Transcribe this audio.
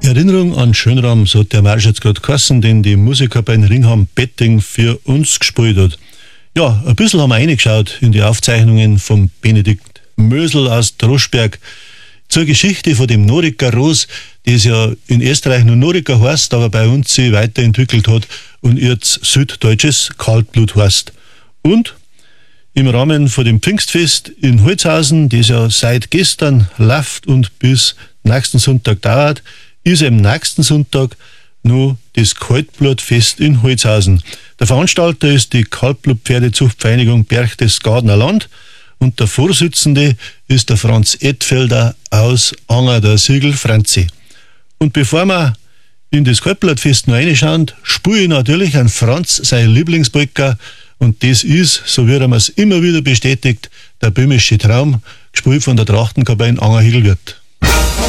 Erinnerung an Schönram, so hat der Marsch jetzt gerade geheißen, den die Musiker beim Ringham Betting für uns gespielt hat. Ja, ein bisschen haben wir reingeschaut in die Aufzeichnungen von Benedikt Mösel aus Droschberg zur Geschichte von dem Noriker Ros, das ja in Österreich nur Noriker heißt, aber bei uns sich weiterentwickelt hat und jetzt süddeutsches Kaltblut heißt. Und im Rahmen von dem Pfingstfest in Holzhausen, das ja seit gestern läuft und bis nächsten Sonntag dauert, ist am nächsten Sonntag noch das Kaltblutfest in Holzhausen. Der Veranstalter ist die Kaltblutpferdezuchtvereinigung Berchtesgadener Land und der Vorsitzende ist der Franz Edfelder aus Anger, der Siegel Franzi. Und bevor wir in das Kaltblutfest noch reinschauen, spiele ich natürlich an Franz sein Lieblingspolka und das ist, so wie er mir es immer wieder bestätigt, der böhmische Traum, gespielt von der Trachtenkapelle Anger Hegelwirt.